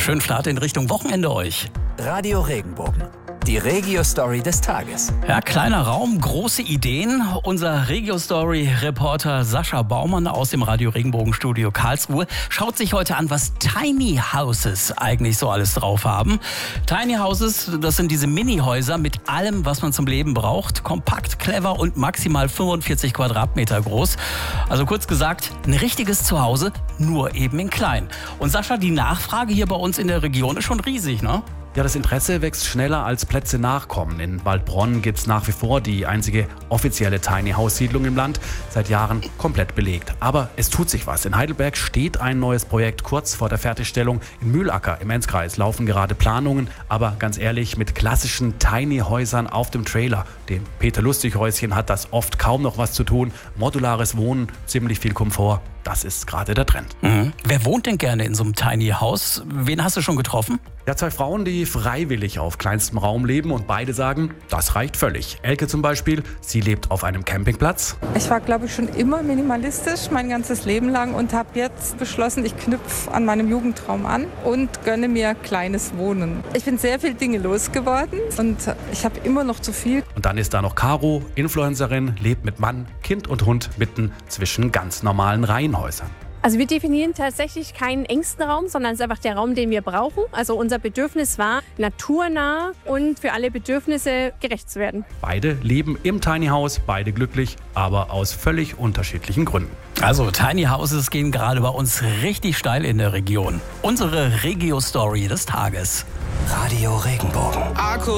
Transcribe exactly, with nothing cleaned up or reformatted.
Schönen Start in Richtung Wochenende euch. Radio Regenbogen, die Regio-Story des Tages. Ja, kleiner Raum, große Ideen. Unser Regio-Story-Reporter Sascha Baumann aus dem Radio Regenbogen-Studio Karlsruhe schaut sich heute an, was Tiny Houses eigentlich so alles drauf haben. Tiny Houses, das sind diese Mini-Häuser mit allem, was man zum Leben braucht. Kompakt, clever und maximal fünfundvierzig Quadratmeter groß. Also kurz gesagt, ein richtiges Zuhause, nur eben in klein. Und Sascha, die Nachfrage hier bei uns in der Region ist schon riesig, ne? Ja, das Interesse wächst schneller als Plätze nachkommen. In Waldbronn gibt es nach wie vor die einzige offizielle Tiny House Siedlung im Land, seit Jahren komplett belegt. Aber es tut sich was. In Heidelberg steht ein neues Projekt kurz vor der Fertigstellung. In Mühlacker im Enzkreis laufen gerade Planungen, aber ganz ehrlich, mit klassischen Tiny Häusern auf dem Trailer, dem Peter-Lustig-Häuschen, hat das oft kaum noch was zu tun. Modulares Wohnen, ziemlich viel Komfort, das ist gerade der Trend. Mhm. Wer wohnt denn gerne in so einem Tiny House? Wen hast du schon getroffen? Ja, zwei Frauen, die freiwillig auf kleinstem Raum leben und beide sagen, das reicht völlig. Elke zum Beispiel, sie lebt auf einem Campingplatz. Ich war, glaube ich, schon immer minimalistisch mein ganzes Leben lang und habe jetzt beschlossen, ich knüpfe an meinem Jugendtraum an und gönne mir kleines Wohnen. Ich bin sehr viele Dinge losgeworden und ich habe immer noch zu viel. Und dann ist da noch Caro, Influencerin, lebt mit Mann, Kind und Hund mitten zwischen ganz normalen Reihenhäusern. Also wir definieren tatsächlich keinen engsten Raum, sondern es ist einfach der Raum, den wir brauchen. Also unser Bedürfnis war, naturnah und für alle Bedürfnisse gerecht zu werden. Beide leben im Tiny House, beide glücklich, aber aus völlig unterschiedlichen Gründen. Also Tiny Houses gehen gerade bei uns richtig steil in der Region. Unsere Regio-Story des Tages. Radio Regenbogen.